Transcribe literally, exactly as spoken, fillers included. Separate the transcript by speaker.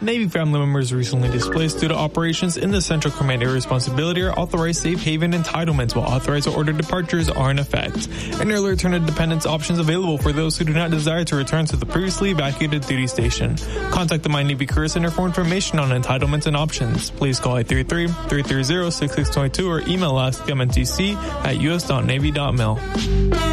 Speaker 1: Navy family members recently displaced due to operations in the Central Command Area Responsibility or authorized safe haven entitlements, while authorized or ordered departures are in effect. An early return to dependence options available for those who do not desire to return to the previously evacuated duty station. Contact the My Navy Career Center for information on entitlements and options. Please call eight three three, three three zero, six six two two or email ask m n t c at u s dot navy dot mil.